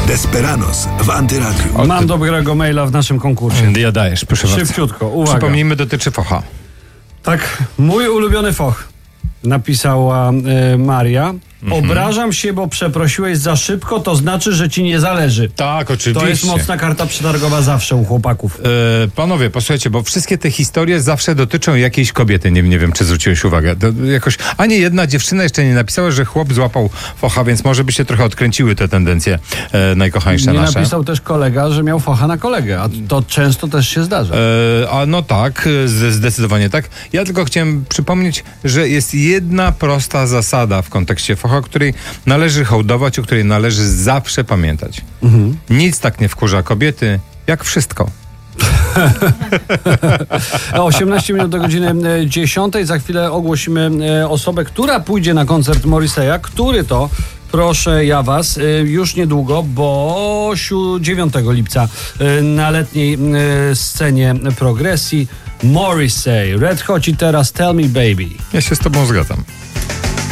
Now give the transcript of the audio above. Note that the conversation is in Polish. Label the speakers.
Speaker 1: Desperados w Antyradiu.
Speaker 2: Mam dobrego maila w naszym konkursie.
Speaker 3: Ja dajesz, proszę bardzo.
Speaker 2: Szybciutko, uwaga.
Speaker 3: Przypomnijmy, dotyczy focha.
Speaker 2: Tak, mój ulubiony foch, napisała Maria. Obrażam się, bo przeprosiłeś za szybko, to znaczy, że ci nie zależy.
Speaker 3: Tak, oczywiście.
Speaker 2: To jest mocna karta przetargowa zawsze u chłopaków.
Speaker 3: Panowie, posłuchajcie, bo wszystkie te historie zawsze dotyczą jakiejś kobiety. Nie wiem, czy zwróciłeś uwagę. Jakoś ani jedna dziewczyna jeszcze nie napisała, że chłop złapał focha, więc może by się trochę odkręciły te tendencje najkochańsze
Speaker 2: Nie
Speaker 3: nasze.
Speaker 2: napisał też kolega, że miał focha na kolegę, a to często też się zdarza.
Speaker 3: No tak, zdecydowanie tak. Ja tylko chciałem przypomnieć, że jest jedna prosta zasada w kontekście focha, o której należy hołdować, o której należy zawsze pamiętać. Nic tak nie wkurza kobiety, jak wszystko.
Speaker 2: 18 minut do godziny 10. Za chwilę ogłosimy osobę, która pójdzie na koncert Morrissey'a. Który to? Proszę ja was, już niedługo, bo 9 lipca na letniej scenie progresji Morrissey. Red Hot i teraz Tell Me Baby.
Speaker 3: Ja się z tobą zgadzam.